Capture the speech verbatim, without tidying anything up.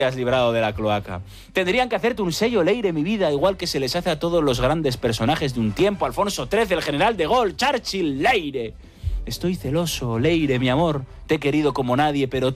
has librado de la cloaca. Tendrían que hacerte un sello Leire, mi vida, igual que se les hace a todos los grandes personajes de un tiempo. Alfonso trece, el general de Gaulle, Churchill, Leire. Estoy celoso, Leire, mi amor. Te he querido como nadie, pero